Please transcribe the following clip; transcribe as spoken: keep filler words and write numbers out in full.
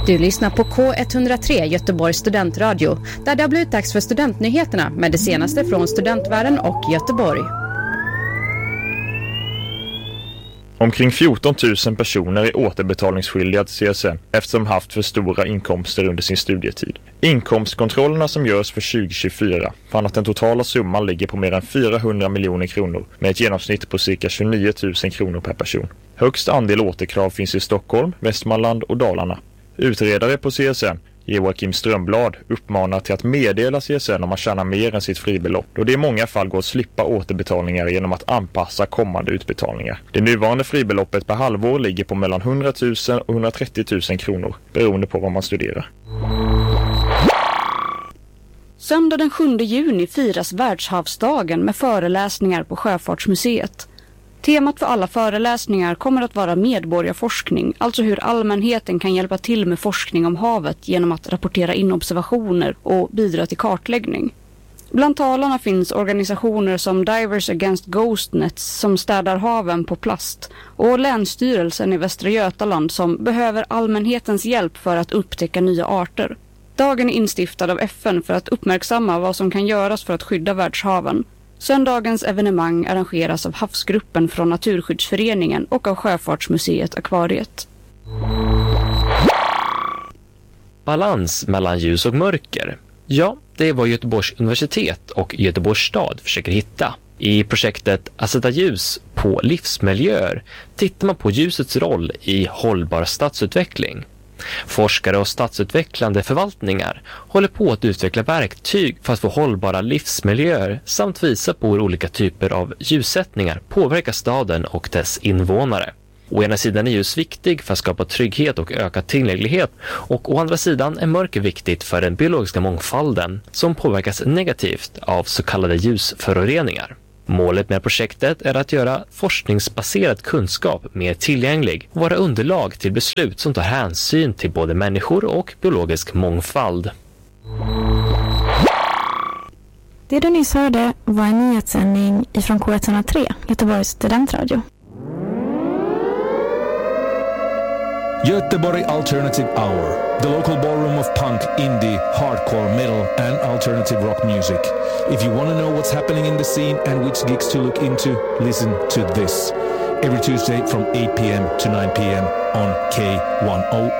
Du lyssnar på K ett noll tre Göteborgs studentradio, där det har blivit dags för studentnyheterna med det senaste från studentvärlden och Göteborg. Omkring fjorton tusen personer är återbetalningsskyldiga till C S N eftersom de haft för stora inkomster under sin studietid. Inkomstkontrollerna som görs för tjugo tjugofyra fann att den totala summan ligger på mer än fyrahundra miljoner kronor med ett genomsnitt på cirka tjugonio tusen kronor per person. Högst andel återkrav finns i Stockholm, Västmanland och Dalarna. Utredare på C S N, Joakim Strömblad, uppmanar till att meddela C S N om man tjänar mer än sitt fribelopp, och det i många fall går att slippa återbetalningar genom att anpassa kommande utbetalningar. Det nuvarande fribeloppet per halvår ligger på mellan hundra tusen och hundratrettio tusen kronor, beroende på vad man studerar. Söndag den sjunde juni firas Världshavsdagen med föreläsningar på Sjöfartsmuseet. Temat för alla föreläsningar kommer att vara medborgarforskning, alltså hur allmänheten kan hjälpa till med forskning om havet genom att rapportera in observationer och bidra till kartläggning. Bland talarna finns organisationer som Divers Against Ghost Nets som städar haven på plast och Länsstyrelsen i Västra Götaland som behöver allmänhetens hjälp för att upptäcka nya arter. Dagen är instiftad av F N för att uppmärksamma vad som kan göras för att skydda världshaven. Söndagens evenemang arrangeras av Havsgruppen från Naturskyddsföreningen och av Sjöfartsmuseet Akvariet. Balans mellan ljus och mörker. Ja, det är vad Göteborgs universitet och Göteborgs stad försöker hitta. I projektet Att sätta ljus på livsmiljöer tittar man på ljusets roll i hållbar stadsutveckling. Forskare och stadsutvecklande förvaltningar håller på att utveckla verktyg för att få hållbara livsmiljöer samt visa på hur olika typer av ljussättningar påverkar staden och dess invånare. Å ena sidan är ljus viktig för att skapa trygghet och öka tillgänglighet, och å andra sidan är mörker viktigt för den biologiska mångfalden som påverkas negativt av så kallade ljusföroreningar. Målet med projektet är att göra forskningsbaserad kunskap mer tillgänglig och vara underlag till beslut som tar hänsyn till både människor och biologisk mångfald. Det du nyss hörde var en nyhetssändning ifrån K ett noll tre, Göteborgs studentradio. Göteborg Alternative Hour, the local ballroom of punk, indie, hardcore, metal and alternative rock music. If you want to know what's happening in the scene and which gigs to look into, listen to this. Every Tuesday from eight p.m. to nine p.m. on K one oh